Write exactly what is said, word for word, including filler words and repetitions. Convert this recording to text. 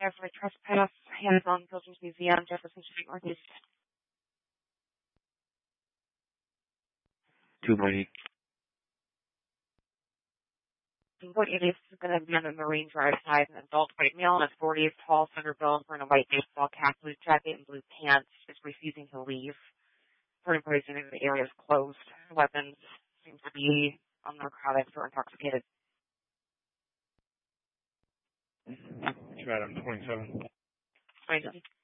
Every trespass, hands-on Pilgrims Museum, Jefferson Street Northeast. Two Brady. What it is is going to be on the Marine Drive side, an adult white male in his forties, tall, center build, wearing a white baseball cap, blue jacket, and blue pants, is refusing to leave. For any reason, the area is closed. Weapons seems to be unnarcotics or intoxicated. Try it on twenty-seven. twenty-seven.